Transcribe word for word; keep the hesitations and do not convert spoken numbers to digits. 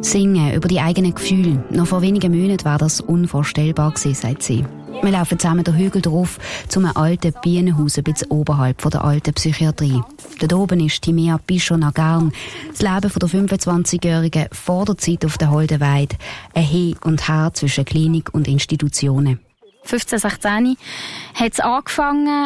Singen über die eigenen Gefühle. Noch vor wenigen Monaten war das unvorstellbar gewesen, sagt sie. Wir laufen zusammen den Hügel drauf zu einem alten Bienenhaus ein bisschen oberhalb von der alten Psychiatrie. Dort oben ist Timea Pichon-Nagarn. Das Leben der fünfundzwanzigjährigen vor der Zeit auf der Holdenweide. Ein Hin und Her zwischen Klinik und Institutionen. fünfzehn, sechzehn hat es angefangen.